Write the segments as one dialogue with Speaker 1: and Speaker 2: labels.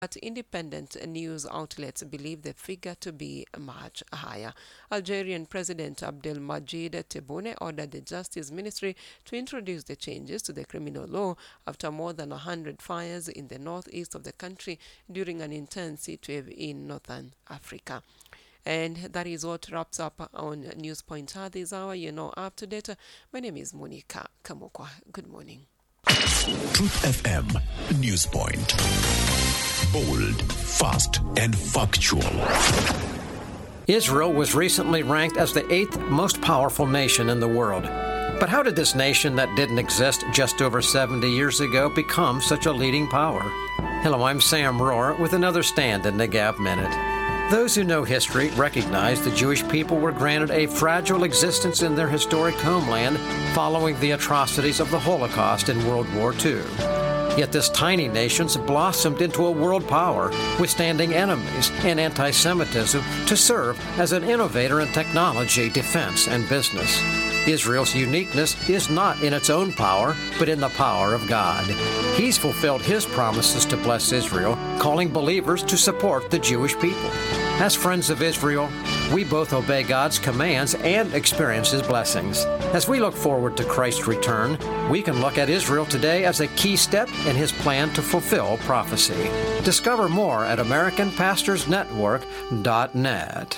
Speaker 1: But independent news outlets believe the figure to be much higher. Algerian President Abdelmadjid Tebboune ordered the Justice Ministry to introduce the changes to the criminal law after more than 100 fires in the northeast of the country during an intense heat wave in northern Africa. And that is what wraps up on News Pointer this hour. Up to date. My name is Monica Kamokwa. Good morning.
Speaker 2: Truth FM News Point. Bold, fast, and factual.
Speaker 3: Israel was recently ranked as the 8th most powerful nation in the world. But how did this nation that didn't exist just over 70 years ago become such a leading power? Hello, I'm Sam Rohr with another Stand in the Gap Minute. Those who know history recognize the Jewish people were granted a fragile existence in their historic homeland following the atrocities of the Holocaust in World War II. Yet this tiny nation's blossomed into a world power, withstanding enemies and anti-Semitism to serve as an innovator in technology, defense, and business. Israel's uniqueness is not in its own power, but in the power of God. He's fulfilled His promises to bless Israel, calling believers to support the Jewish people. As friends of Israel, we both obey God's commands and experience His blessings. As we look forward to Christ's return, we can look at Israel today as a key step in His plan to fulfill prophecy. Discover more at AmericanPastorsNetwork.net.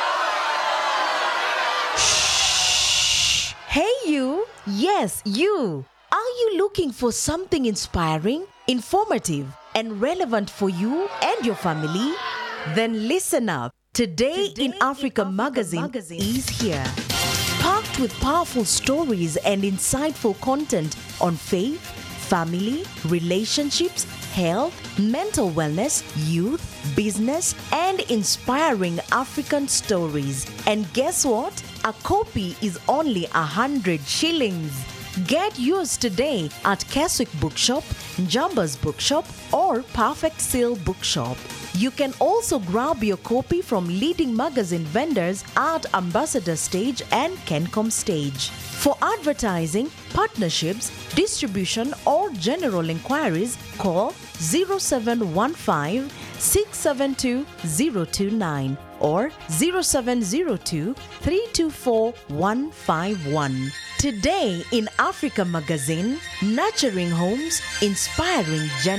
Speaker 4: Hey you! Yes, you! Are you looking for something inspiring, informative, and relevant for you and your family? Then listen up. Today in Africa magazine is here. Packed with powerful stories and insightful content on faith, family, relationships, health, mental wellness, youth, business, and inspiring African stories. And guess what? A copy is only 100 shillings. Get yours today at Keswick Bookshop, Jumba's Bookshop, or Perfect Seal Bookshop. You can also grab your copy from leading magazine vendors at Ambassador Stage and Kencom Stage. For advertising, partnerships, distribution, or general inquiries, call 0715 672 029 or 0702 324 151. Today in Africa magazine, nurturing homes, inspiring generations.